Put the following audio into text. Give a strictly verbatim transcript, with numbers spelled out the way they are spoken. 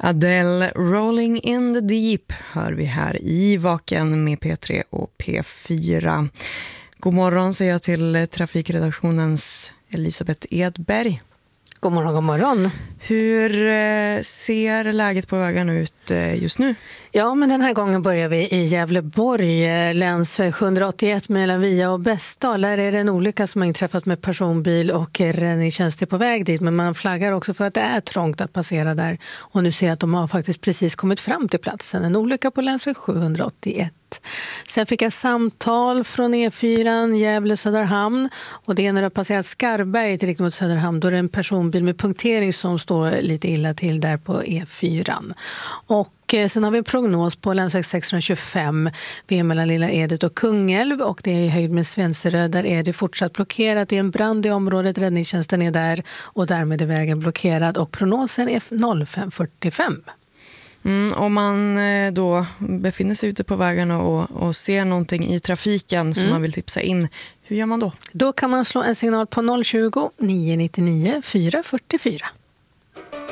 Adele, Rolling in the Deep hör vi här i Vaken med P tre och P fyra. God morgon säger jag till trafikredaktionens Elisabeth Edberg. God morgon, god morgon. Hur ser läget på vägen ut just nu? Ja, men den här gången börjar vi i Gävleborg, länsväg sjuhundraåttioett mellan Via och Bästdal. Där är det en olycka som har inträffat med personbil och räddningstjänst är på väg dit. Men man flaggar också för att det är trångt att passera där. Och nu ser jag att de har faktiskt precis kommit fram till platsen. En olycka på länsväg sjuhundraåttioett. Sen fick jag samtal från E fyra, Gävle-Söderhamn. Och det är när det har passerat Skarberg till riktning mot Söderhamn. Då är det en personbil med punktering som står lite illa till där på E fyra. Och sen har vi en prognos på länsväg sexhundratjugofem vid mellan Lilla Edet och Kungälv, och det är i höjd med Svenseröd. Där är det fortsatt blockerat. Det är en brand i området, räddningstjänsten är där och därmed är vägen blockerad, och prognosen är noll fem fyrtiofem. Mm, om man då befinner sig ute på vägarna och, och ser någonting i trafiken som mm. man vill tipsa in, hur gör man då? Då kan man slå en signal på noll tjugo, nio nittionio, fyra fyrtiofyra.